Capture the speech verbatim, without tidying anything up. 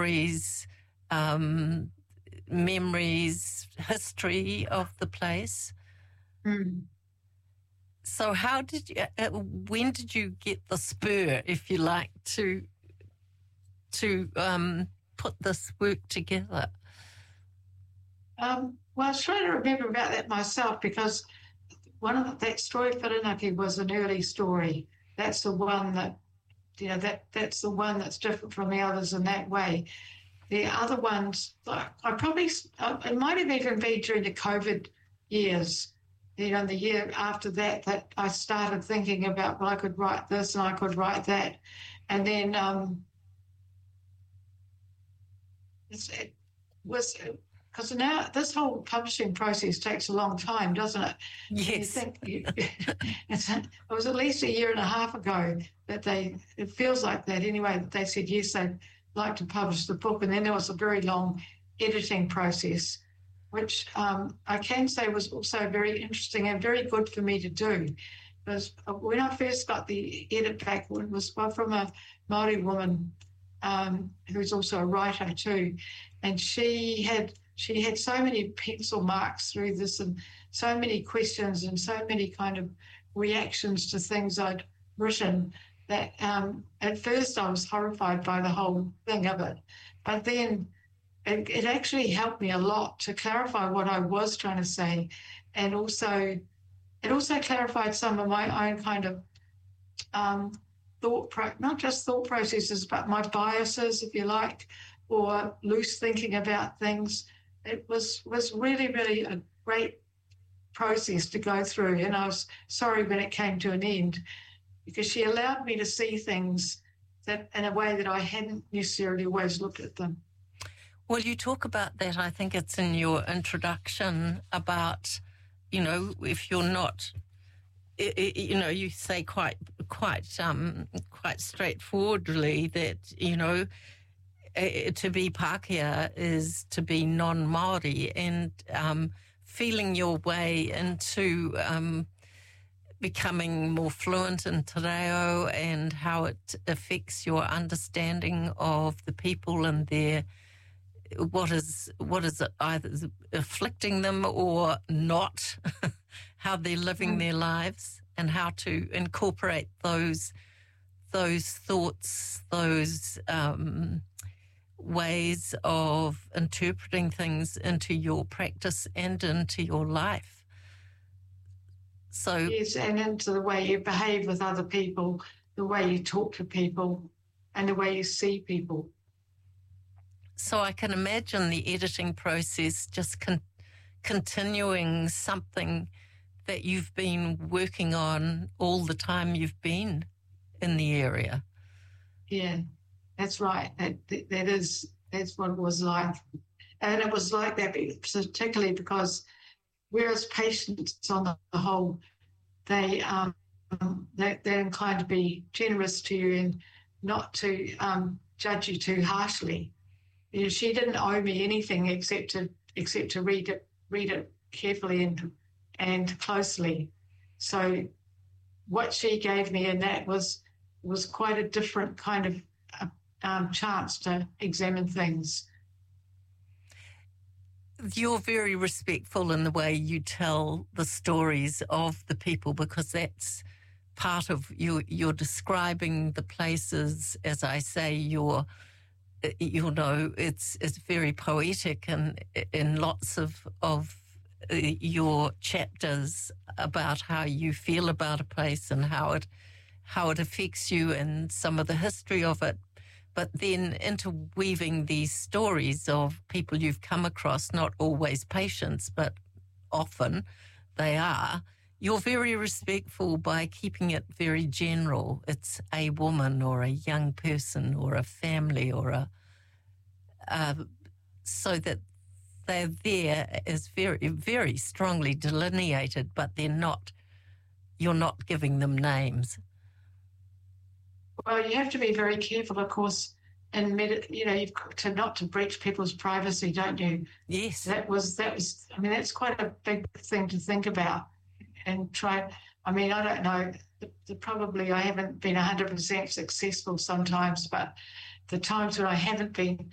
stories, um, memories, history of the place. Mm. So how did you, uh, when did you get the spur, if you like, to to um, put this work together? Um, well, I was trying to remember about that myself, because one of the, that story, Whirinaki, was an early story. That's the one that, you know, that that's the one that's different from the others in that way. The other ones, like, I probably, uh, it might have even been during the COVID years, you know, the year after that, that I started thinking about, well, I could write this and I could write that. And then um, it's, it was, because now this whole publishing process takes a long time, doesn't it? Yes. And you think, you, it's, it was at least a year and a half ago that they, it feels like that anyway, that they said, yes, they'd like to publish the book. And then there was a very long editing process, which um, I can say was also very interesting and very good for me to do. Because when I first got the edit back, it was from a Māori woman um, who's also a writer too, and she had she had so many pencil marks through this, and so many questions, and so many kind of reactions to things I'd written, that um, at first I was horrified by the whole thing of it. But then it, it actually helped me a lot to clarify what I was trying to say, and also it also clarified some of my own kind of um, thought, pro- not just thought processes, but my biases, if you like, or loose thinking about things. It was was really, really a great process to go through, and I was sorry when it came to an end, because she allowed me to see things that in a way that I hadn't necessarily always looked at them. Well, you talk about that, I think it's in your introduction, about, you know, if you're not, you know, you say quite, quite, um, quite straightforwardly that, you know, to be Pākehā is to be non-Māori, and um, feeling your way into um, becoming more fluent in te reo, and how it affects your understanding of the people and their what is what is either afflicting them or not, how they're living mm. their lives, and how to incorporate those those thoughts, those um, ways of interpreting things into your practice and into your life. So yes, and into the way you behave with other people, the way you talk to people, and the way you see people. So I can imagine the editing process just con- continuing something that you've been working on all the time you've been in the area. Yeah, that's right. That, that is, that's what it was like. And it was like that particularly because whereas patients on the whole, they, um, they, they're inclined to be generous to you and not to um, judge you too harshly. You know, she didn't owe me anything except to except to read it read it carefully and and closely. So what she gave me in that was was quite a different kind of uh, um, chance to examine things. You're very respectful in the way you tell the stories of the people, because that's part of you. You're describing the places, as I say, you're you know, it's it's very poetic, and in lots of of your chapters about how you feel about a place and how it how it affects you and some of the history of it. But then interweaving these stories of people you've come across, not always patients, but often they are. You're very respectful by keeping it very general. It's a woman or a young person or a family or a, uh, so that they're there as very, very strongly delineated, but they're not, you're not giving them names. Well, you have to be very careful, of course, and med- you know, you've got to not to breach people's privacy, don't you? Yes. That was, that was, I mean, that's quite a big thing to think about. And try, I mean, I don't know, the, the, probably I haven't been one hundred percent successful sometimes, but the times when I haven't been,